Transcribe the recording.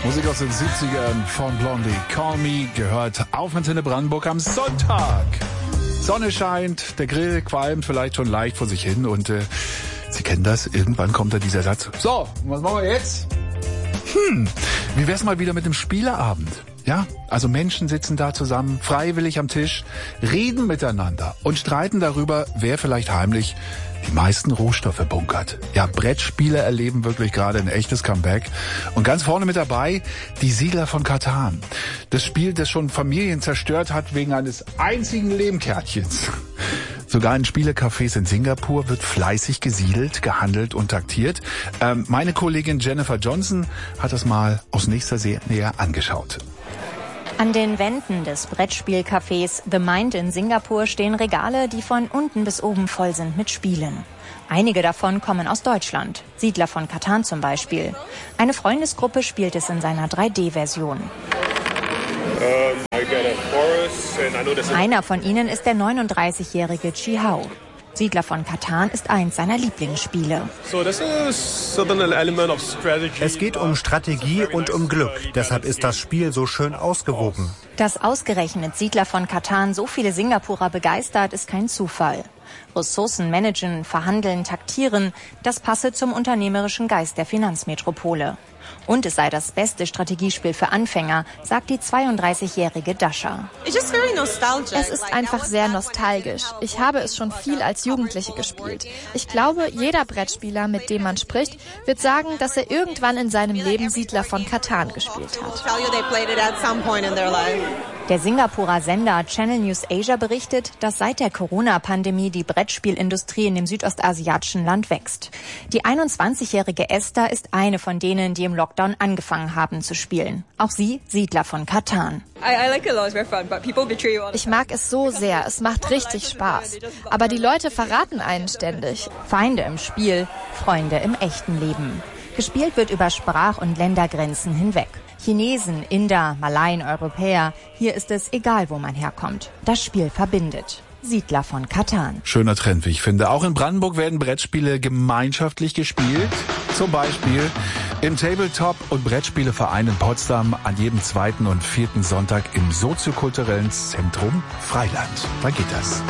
Musik aus den 70ern von Blondie. Call Me gehört auf Antenne Brandenburg am Sonntag. Sonne scheint, der Grill qualmt vielleicht schon leicht vor sich hin und Sie kennen das, irgendwann kommt da dieser Satz. So, was machen wir jetzt? Wie wär's mal wieder mit einem Spieleabend? Ja, also Menschen sitzen da zusammen, freiwillig am Tisch, reden miteinander und streiten darüber, wer vielleicht heimlich die meisten Rohstoffe bunkert. Ja, Brettspiele erleben wirklich gerade ein echtes Comeback. Und ganz vorne mit dabei die Siedler von Catan. Das Spiel, das schon Familien zerstört hat wegen eines einzigen Lehmkärtchens. Sogar in Spielecafés in Singapur wird fleißig gesiedelt, gehandelt und taktiert. Meine Kollegin Jennifer Johnson hat das mal aus nächster Nähe angeschaut. An den Wänden des Brettspielcafés The Mind in Singapur stehen Regale, die von unten bis oben voll sind mit Spielen. Einige davon kommen aus Deutschland. Siedler von Catan zum Beispiel. Eine Freundesgruppe spielt es in seiner 3D-Version. Einer von ihnen ist der 39-jährige Chi Hao. Siedler von Catan ist eins seiner Lieblingsspiele. Es geht um Strategie und um Glück. Deshalb ist das Spiel so schön ausgewogen. Dass ausgerechnet Siedler von Catan so viele Singapurer begeistert, ist kein Zufall. Ressourcen managen, verhandeln, taktieren, das passe zum unternehmerischen Geist der Finanzmetropole. Und es sei das beste Strategiespiel für Anfänger, sagt die 32-jährige Dasha. Es ist einfach sehr nostalgisch. Ich habe es schon viel als Jugendliche gespielt. Ich glaube, jeder Brettspieler, mit dem man spricht, wird sagen, dass er irgendwann in seinem Leben Siedler von Catan gespielt hat. Der Singapurer Sender Channel News Asia berichtet, dass seit der Corona-Pandemie die Brettspielindustrie in dem südostasiatischen Land wächst. Die 21-jährige Esther ist eine von denen, die im Lockdown angefangen haben zu spielen. Auch sie Siedler von Catan. Ich mag es so sehr, es macht richtig Spaß. Aber die Leute verraten einen ständig. Feinde im Spiel, Freunde im echten Leben. Gespielt wird über Sprach- und Ländergrenzen hinweg. Chinesen, Inder, Malaien, Europäer. Hier ist es egal, wo man herkommt. Das Spiel verbindet. Siedler von Catan. Schöner Trend, wie ich finde. Auch in Brandenburg werden Brettspiele gemeinschaftlich gespielt. Zum Beispiel im Tabletop- und Brettspieleverein in Potsdam an jedem 2. und 4. Sonntag im soziokulturellen Zentrum Freiland. Da geht das.